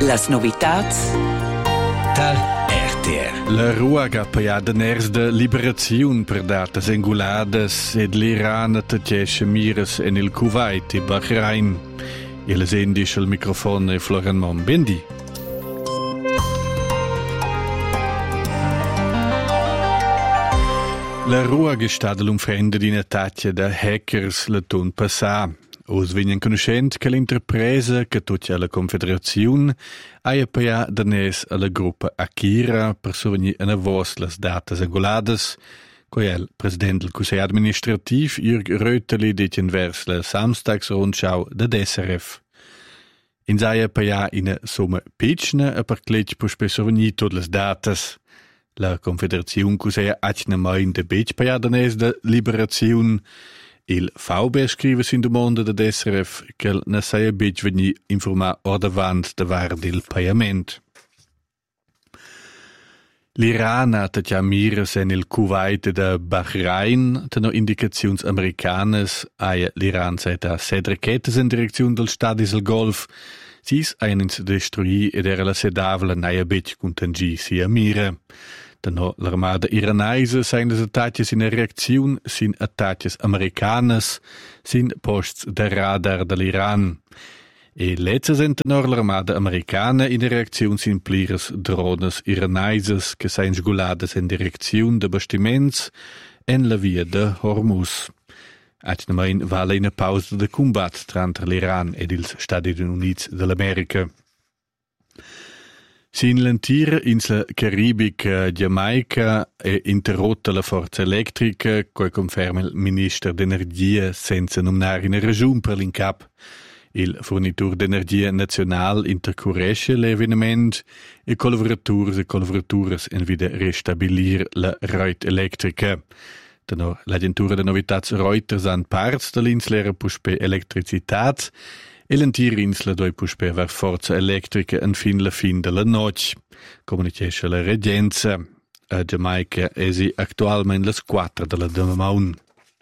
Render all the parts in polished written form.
Las novitats tal RTR. La Rua ha paiato ners de liberazione per date singulades ed l'Iran tatesce mires en il Kuwait e Bahrain. E le sendisce al microfono e Florian Mombendi. La Rua è stata l'umfrenda di un'attacca da hackers la ton passà. Os venien conoscent che l'interpresa che tutta la Confederazione ha appaiato danès alla gruppa Akira per sovvenir una vos las datas angolades, quel president del Consiglio Administrativ Jürg Röteli detjen vers la Samstagsrundschau da SRF. In sei appaiato in somma pitchna a percletg per sovvenir tutte las datas. La Confederazione Consiglio acna mai de bec appaiato danès da liberazione. Il VB scrive in domanda da SRF che ne sei bec veni informar or davant de var del paiament. L'Iran ha tatja mires en il Kuwait da Bahrain, teno indicazions americanes, aia l'Iran seta 7 raketes in direzione del stadis al Golf, sis einens destruì ed era la sedavla naia bec contangi sia mire. Tenno l'armada iranaise sein les attacches in reazione sin attacches americanes, sin posts de radar dell'Iran. E letzte sind tenor l'armada americana in reazione sin plires drones iranaises che sein sgulades in direzione de bastiments en la via de Hormuz. Acnamain vale una pausa de combat tra l'Iran ed ils Stati Uniti dell'America. Sin l'entira insla Caribica Giamaica è interrotta la forza elettrica, come conferma il ministro d'Energia senza nominare in regione per l'INCAP. Il fornitore d'energia nazionale intercorresce l'evenement e collaboratores in vide restabilir la rete elettrica. Tenor l'agentura de novitats Reuters han parts dell'insla era puspe elettricitat e l'entira insla doi puspe ver forza elettrica en fin la fin della noce. Comunicazione la regenza. A Giamaica esi actualmente las 4 della damaun.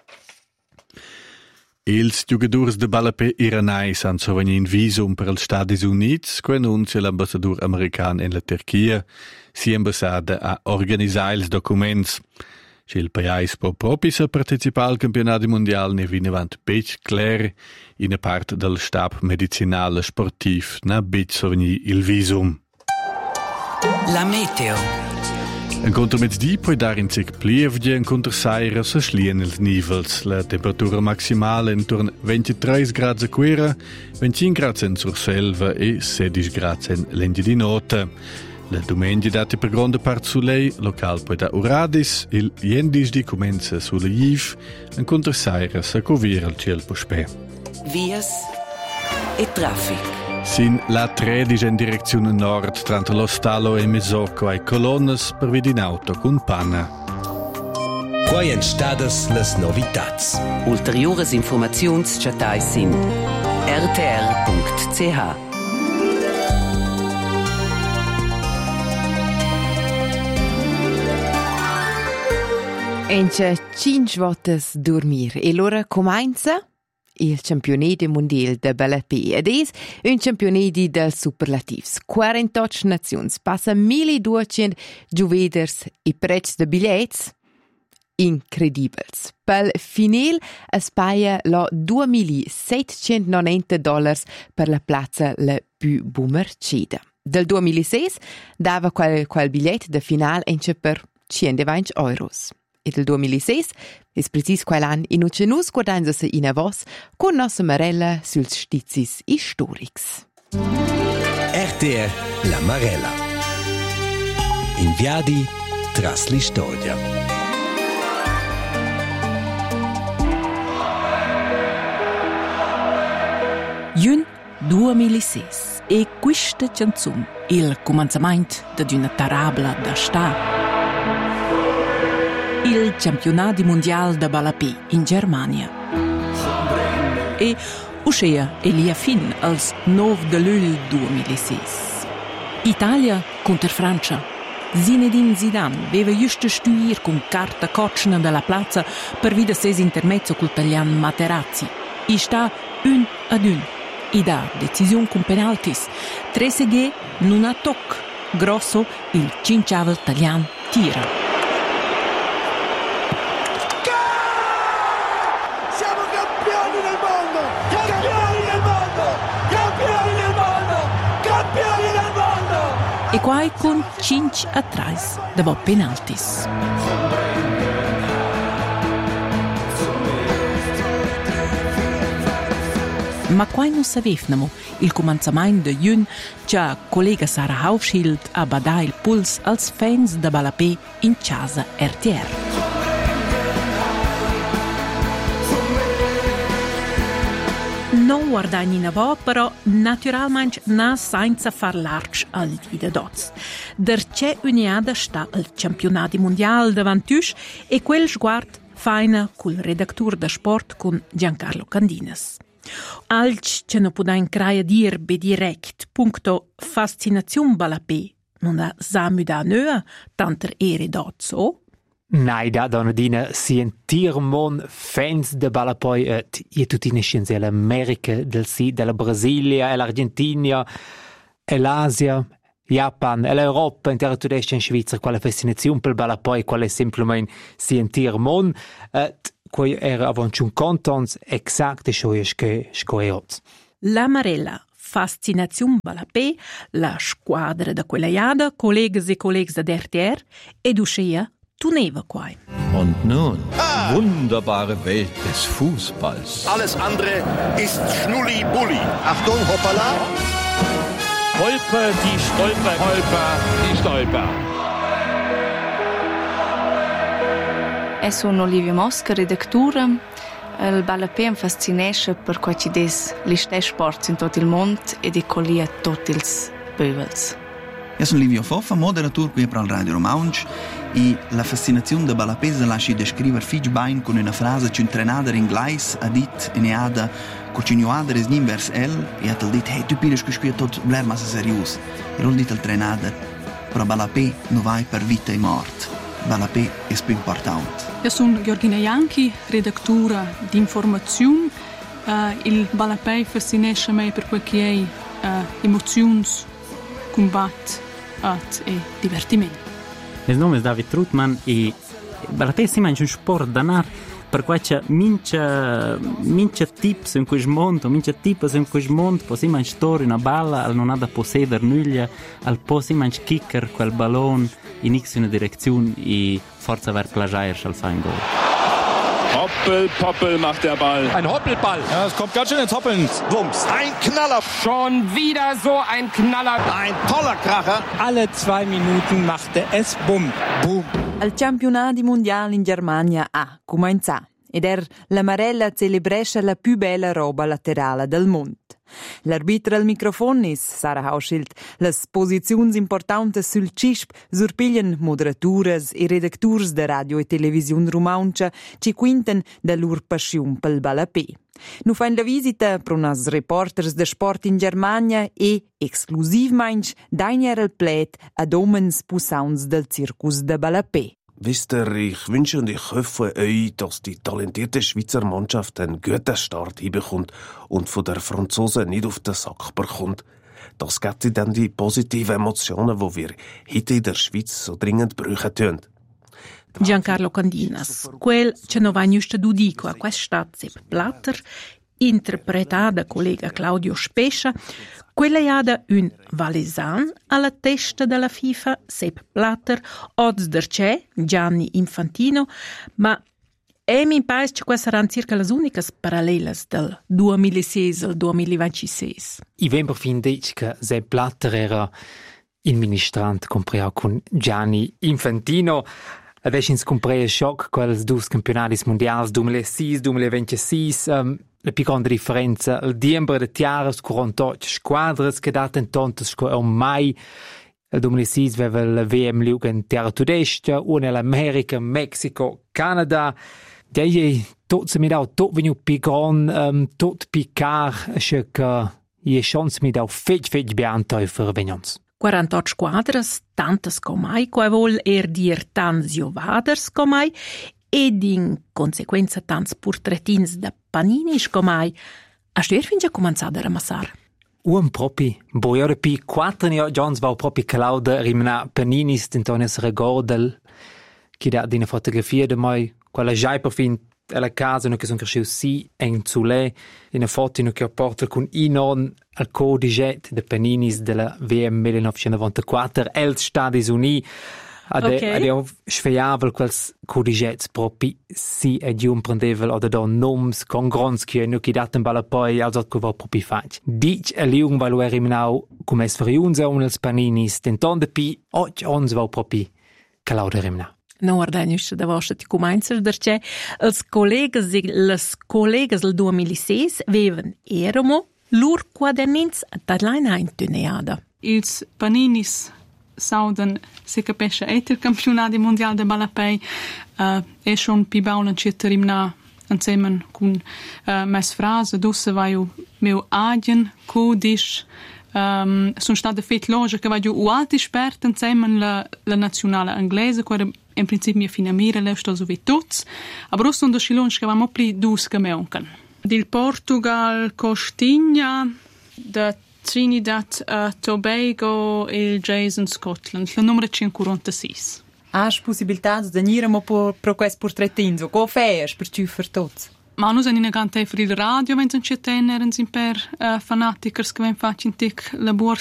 Els giugadors de ballapé iranais han sovvenir visum per els Stati Units, que annuncia l'ambassador american en la Turchia, si ambassada a organizzare ils documents. Se il paese può proprio partecipare al campionato mondiale ne viene avanti bec clair in parte del stab medicinale sportiv na bec sovvenir il visum. La meteo. Encontro mezz'dì puoi dare in sec plievdia, encontro saira se schlien ils nivels. La temperatura maximale intorno a 23 gradi a Quera, 25 gradi in Surselva e 16 gradi in Lengi di Nota. La domenica date per grande parte soleil, local poi da Uradis, il jendisdi comenza sulle Jiv, encontro saira se covira il ciel pospè. Vias e traffic. Sin la 13 in direzione nord, tra lo Stallo e Mesocco ai colonnes per via in auto con panna. Quai en stadas las novitats. Ulteriores informazions chatais in rtr.ch. Ence 5 votes dormir e l'ora comincia il campionato mondiale de ballapé ed es un campionato del superlativs. 48 nazioni, passa 1200 gioveders e prezzi de billets incredibils. Per final spaia lo $2.790 per la piazza la più bumerceda. Del 2006 dava quel biglietto de final ence per €120. E del 2006 es precis quell'anno in uce nus guardanza in avos con nostra Marella suls stizis historics. RTR La Marella. In viadi tras l'istoria. Jun 2006 e questa canzone il cominciamento di una tarabla da sta. Il campionato mondiale da ballapé in Germania. E uscea Elia fin als 9 de luglio 2006. Italia contro Francia. Zinedine Zidane aveva giusto stuir con carta cocciana dalla piazza per vedere se intermezzo col taglian Materazzi. E sta 1-1. e da decisione con penaltis. Trezeguet non ha toc. Grosso il cinciavel italiano tira. Siamo campioni del mondo! Campioni del mondo! Campioni del mondo! Campioni del mondo! E qua con 5-3 dopo penaltis. Ma qua non sapevamo il cominciamento di Jun, che collega Sara Hauschild a badare il puls als fans da Balapé in casa RTR. Non guardare in avo, però naturalmente non senza far large al di dots. Der c'è uniada sta al campionato mondiale davanti e quel sguardo faina col redattore da sport con Giancarlo Candinas. Alc ce ne può creare dir be direct punto fascinazione Balapé non ha samu da nöa tanter ere dozzo. Nein, da donadina sentir mon fans de Balapé e tutti ne scienze l'America del Sud, della Brasilia, l'Argentina, l'Asia, Japan, l'Europa, in terra tedesca in Svizzera, quale fascinazione per Balapé, quale semplicemente sentir mon Quei era avanti un contons exacte scioies che scoeots. La Marella, fascinazione Balapé, la squadra da quella iada, colleghi e colleghi da RTR, ed uscía tuneva quai. Und nun, wunderbare Welt des Fußballs. Alles andere ist Schnulli-Bulli. Achtung, hoppala. Holper die Stolper. Holper die Stolper. Sono Olivia Mosca, redaktura. Il Balapé mi fascinesce per quei ci des gli stessi sport in tutto il mondo e di collia tutti i pövels. Io sono Livio Foffa, moderatore qui per il Radio Romansch e la fascinazione del Balapé si lascia descrivere fitch bain con una frase che un trainer inglese ha detto in eada continuare es nim vers el e ha dit hey tu pides che scuia tot bler ma serius e lo dit il trainer però Balapé non vai per vita e morte. Balapé è più importante. Io sono Georgina Janchi, redaktura di informazione. Il Balapé fascinesce me per quel che è emozioni, combattimento e divertimento. Il nome è David Trutman e Balapé è un sport danar per cui c'è mince tips in quel mondo, mince tips in quel mondo, possiamo storia una balla, al non ha da possedere nulla, al possiamo kicker quel ballon in x una direzione e forza ver plagiare al fare un gol. Hoppel, Poppel macht der Ball. Ein Hoppelball. Ja, es kommt ganz schön ins Hoppeln. Wumms. Ein Knaller. Schon wieder so ein Knaller. Ein toller Kracher. Alle 2 Minuten machte es Bum. Bum. Il campionato mondiale in Germania ha cominciato ed la Marella celebresce la più bella roba laterale del mondo. L'arbitra al microfono è Sara Hauschild. Le posizioni importanti sul CISP surpigliano moderatores e redattores de radio e televisione romancia che quinten da loro passione per il Balapé. Nu fanno la visita per unas reporters de sport in Germania e, exclusivamente, dainer al plet ad omens pussauns del Circus de Balapé. Wisst ihr, ich wünsche und ich hoffe euch, dass die talentierte Schweizer Mannschaft einen guten Start hinbekommt und von der Franzosen nicht auf den Sack bekommt. Das gibt dann die positiven Emotionen, die wir heute in der Schweiz so dringend brauchen tun. Giancarlo Candinas, quel che non va giusto du dico a questa Sepp Blatter, interpretata da collega Claudio Spescia, quella iada un valesan alla testa della FIFA, Sepp Blatter, odds der c'è, Gianni Infantino, ma mi pare che queste saranno circa le uniche parallele del 2006 al 2026. I vember fin dic che Sepp Blatter era il ministrante compreso con Gianni Infantino. Adesso si comprea shock quels due campionati mondiali 2006-2026. La più grande differenza, il diembre de tiaras 48 squadre che daten tontes un mai. Il 2006 aveva la VM Liga in terra tedesca, una in America, Mexico, Canada. Dei tot se mi dau tot venu più gran, tot più car, che je chance mi dau fetch beantoi per vegnons. 48 squadras, tantas comai, quai vol dir tants jovaders comai, ed in conseguenza tants portretins da paninis comai, A stuer fin già cominciato a ramassare. Un propi, boiore pi 4 anni Jones va propi Claude rimna Paninis d'Antonius Regordel, che da di una fotografia de mai, quella già per fin alla casa no che sono cresciuto sì in Zule, in una foto no che porta con Inon al codice de Paninis della VM 1994 els Stati Uniti. Ade schweavel quels codigets propi si ed un prendevel oder da noms con gronski no che daten balla poi also che va propi fac. Dic a liung valuer imnau come es veriunza un els Paninis tenton de pi och ons va propi calauder imnau. No guardanius da vostra ti comincias derce els collegas del 2006 veven eramo lur quadernins deadline eintuneada. Ils Paninis sauden se capisce il campionato mondiale de balapei e schon pi baulen citterimna insieme con mes frase dusse vai meu agien codisch sono state fet loge che vai u alti esperti insieme la nazionale inglese quella in principio fino a mire le sto so vi tuts aber sono schilons che vamo pli dus gemeunken dil Portugal Costinha da Trinidad, Tobago e Jason Scotland, il numero 546. Hai possibilità di venire per questo portrettinzo? Come fai per ciuffare tutto? Ma noi siamo in agante per il radio, wenn in città erano per fanatikers che vengono fatto in tic labor